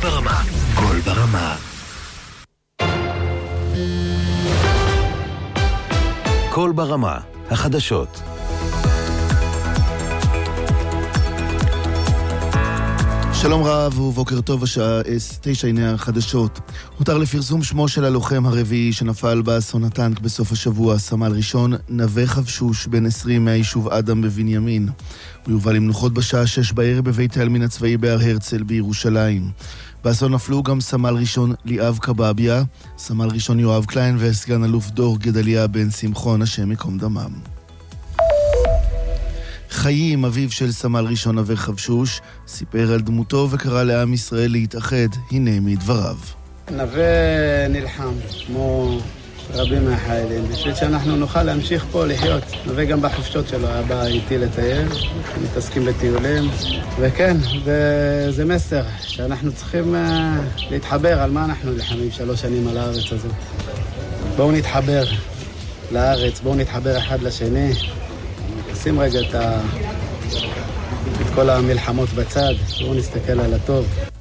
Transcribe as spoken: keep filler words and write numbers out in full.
ברמה. קול ברמה. קול ברמה. החדשות. שלום רב ובוקר טוב, השעה תשע, הנה החדשות. הותר לפרסום שמו של הלוחם הרביעי שנפל באסון הטנק בסוף השבוע, סמל ראשון נווה חבשוש, בן עשרים מהיישוב אדם בבנימין. הוא יובא למנוחות בשעה שש בערב בבית העלמין הצבאי בהר הרצל בירושלים. באסון נפלו גם סמל ראשון ליאב קבביה, סמל ראשון יואב קליין וסגן אלוף דור גדליה בן שמחון, השם יקום דמם. חיים, אביו של סמל ראשון נווה חבשוש, סיפר על דמותו וקרא לעם ישראל להתאחד. הנה מדבריו. נווה נלחם, כמו רבים מהחיילים, בשביל שאנחנו נוכל להמשיך פה לחיות. נווה גם בחופשות שלו היה בא איתי לטייל, מתעסקים בטיולים, וכן, וזה מסר שאנחנו צריכים uh, להתחבר על מה אנחנו נלחמים שלוש שנים על הארץ הזאת. בואו נתחבר לארץ, בואו נתחבר אחד לשני. שים רגע את, ה... את כל המלחמות בצד, בואו נסתכל על הטוב.